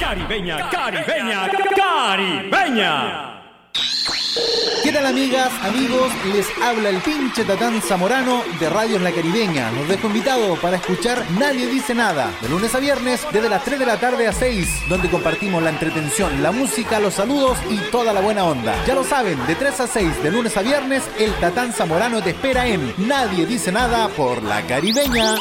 Caribeña, caribeña, caribeña. ¿Qué tal, amigas, amigos? Les habla el pinche Tatán Zamorano de Radios La Caribeña. Los dejo invitados para escuchar Nadie Dice Nada, de lunes a viernes, desde las 3 de la tarde a 6, donde compartimos la entretención, la música, los saludos y toda la buena onda. Ya lo saben, de 3 a 6, de lunes a viernes, el Tatán Zamorano te espera en Nadie Dice Nada por La Caribeña.